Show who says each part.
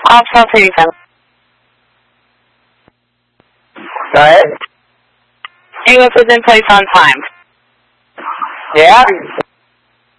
Speaker 1: Optional 37.
Speaker 2: Go ahead.
Speaker 1: English is in place on time.
Speaker 2: Yeah?